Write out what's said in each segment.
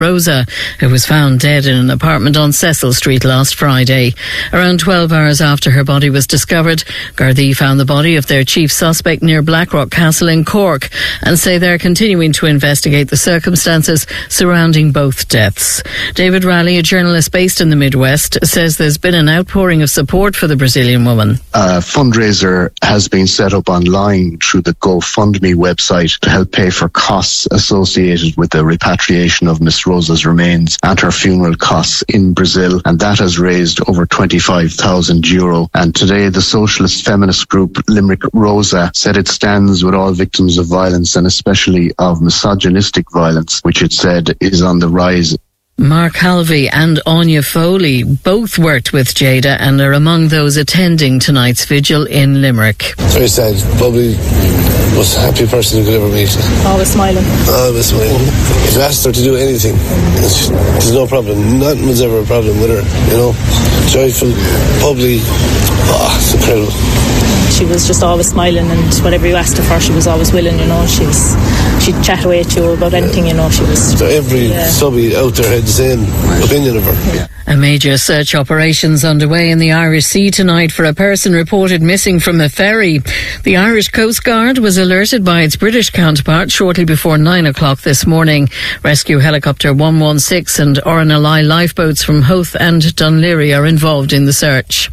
Rosa, who was found dead in an apartment on Cecil Street last Friday. Around 12 hours after her body was discovered, Gardaí found the body of their chief suspect near Blackrock Castle in Cork and say they're continuing to investigate the circumstances surrounding both deaths. David Raleigh, a journalist based in the Midwest, says there's been an outpouring of support for the Brazilian woman. A fundraiser has been set up online through the GoFundMe website to help pay for costs associated with the repatriation of Miss Rosa's remains and her funeral costs in Brazil, and that has raised over €25,000. And today the socialist feminist group Limerick Rosa said it stands with all victims of violence, and especially of misogynistic violence, which it said is on the rise. Mark Halvey and Anya Foley both worked with Jada and are among those attending tonight's vigil in Limerick. Very sad. Probably the most happy person you could ever meet. Always smiling. Always smiling. If you asked her to do anything, there's no problem. Nothing was ever a problem with her, you know. Joyful, bubbly. It's incredible. She was just always smiling, and whatever you asked her for, she was always willing, you know. She'd chat away to you about anything, you know. So every subby out there had the same opinion of her. Yeah. A major search operation's underway in the Irish Sea tonight for a person reported missing from a ferry. The Irish Coast Guard was alerted by its British counterpart shortly before 9 o'clock this morning. Rescue Helicopter 116 and RNLI lifeboats from Howth and Dunleary are involved in the search.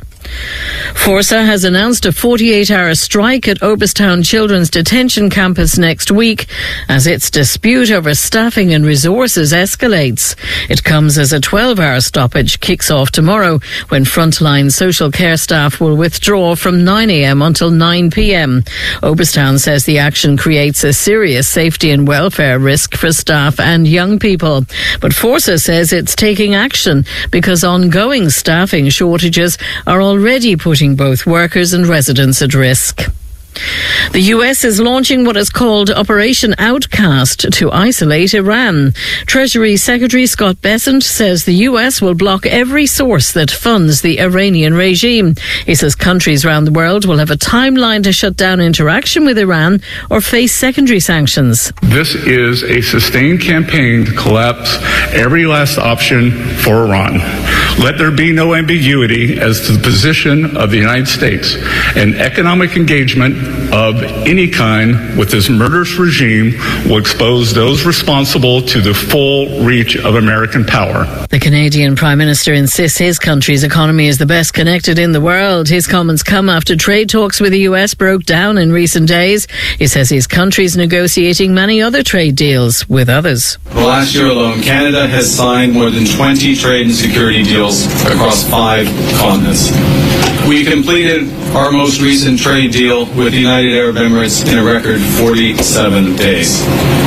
Forza has announced a 48-hour strike at Obistown Children's Detention Campus next week as its dispute over staffing and resources escalates. It comes as a 12-hour stoppage kicks off tomorrow when frontline social care staff will withdraw from 9 a.m. until 9 p.m. Obistown says the action creates a serious safety and welfare risk for staff and young people. But Forza says it's taking action because ongoing staffing shortages are already putting both workers and residents at risk. The US is launching what is called Operation Outcast to isolate Iran. Treasury Secretary Scott Bessent says the US will block every source that funds the Iranian regime. He says countries around the world will have a timeline to shut down interaction with Iran or face secondary sanctions. This is a sustained campaign to collapse every last option for Iran. Let there be no ambiguity as to the position of the United States, and economic engagement of any kind with this murderous regime will expose those responsible to the full reach of American power. The Canadian Prime Minister insists his country's economy is the best connected in the world. His comments come after trade talks with the US broke down in recent days. He says his country is negotiating many other trade deals with others. The last year alone, Canada has signed more than 20 trade and security deals across 5 continents. We completed our most recent trade deal with the United Arab Emirates in a record 47 days.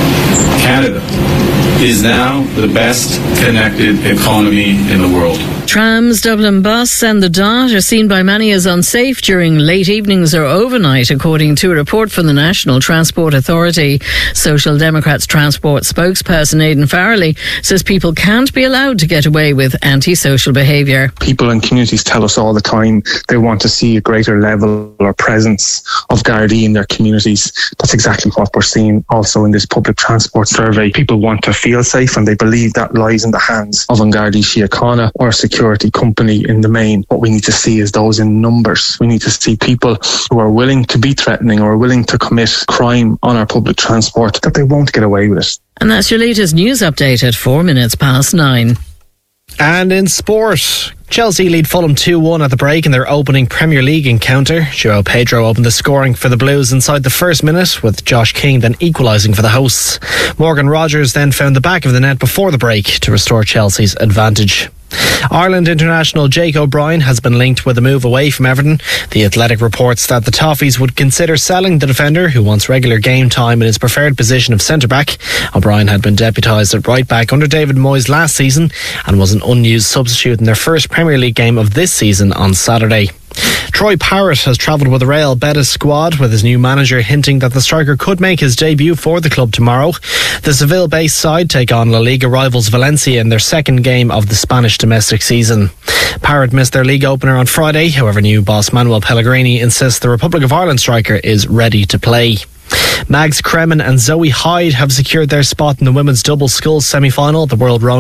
Canada is now the best connected economy in the world. Trams, Dublin Bus and the Dot are seen by many as unsafe during late evenings or overnight, according to a report from the National Transport Authority. Social Democrats transport spokesperson Aidan Farrelly says people can't be allowed to get away with antisocial behaviour. People in communities tell us all the time they want to see a greater level or presence of Gardaí in their communities. That's exactly what we're seeing also in this public transport survey. People want to feel safe, and they believe that lies in the hands of an Gardaí Síochána or a security company in the main. What we need to see is those in numbers. We need to see people who are willing to be threatening or willing to commit crime on our public transport, that they won't get away with it. And that's your latest news update at 9:04. And in sport, Chelsea lead Fulham 2-1 at the break in their opening Premier League encounter. João Pedro opened the scoring for the Blues inside the first minute, with Josh King then equalising for the hosts. Morgan Rogers then found the back of the net before the break to restore Chelsea's advantage. Ireland international Jake O'Brien has been linked with a move away from Everton. The Athletic reports that the Toffees would consider selling the defender, who wants regular game time in his preferred position of centre-back. O'Brien had been deputised at right-back under David Moyes last season and was an unused substitute in their first Premier League game of this season on Saturday. Troy Parrott has travelled with the Real Betis squad, with his new manager hinting that the striker could make his debut for the club tomorrow. The Seville-based side take on La Liga rivals Valencia in their second game of the Spanish domestic season. Parrott missed their league opener on Friday. However, new boss Manuel Pellegrini insists the Republic of Ireland striker is ready to play. Mags Kremen and Zoe Hyde have secured their spot in the women's double sculls semi-final. The World Rowing